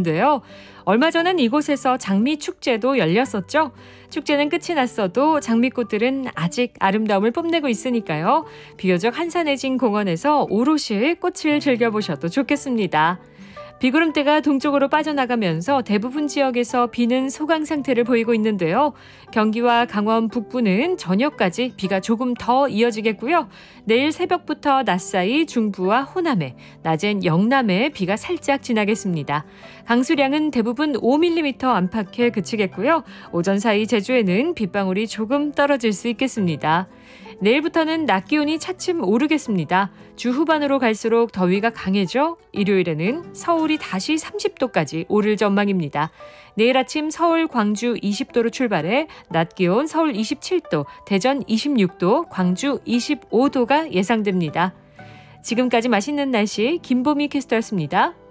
있는데요. 얼마 전엔 이곳에서 장미축제도 열렸었죠. 축제는 끝이 났어도 장미꽃들은 아직 아름다움을 뽐내고 있으니까요. 비교적 한산해진 공원에서 오롯이 꽃을 즐겨보셔도 좋겠습니다. 비구름대가 동쪽으로 빠져나가면서 대부분 지역에서 비는 소강 상태를 보이고 있는데요. 경기와 강원 북부는 저녁까지 비가 조금 더 이어지겠고요. 내일 새벽부터 낮 사이 중부와 호남에, 낮엔 영남에 비가 살짝 지나겠습니다. 강수량은 대부분 5mm 안팎에 그치겠고요. 오전 사이 제주에는 빗방울이 조금 떨어질 수 있겠습니다. 내일부터는 낮 기온이 차츰 오르겠습니다. 주 후반으로 갈수록 더위가 강해져 일요일에는 서울이 다시 30도까지 오를 전망입니다. 내일 아침 서울, 광주 20도로 출발해 낮 기온 서울 27도, 대전 26도, 광주 25도가 예상됩니다. 지금까지 맛있는 날씨 김보미 캐스터였습니다.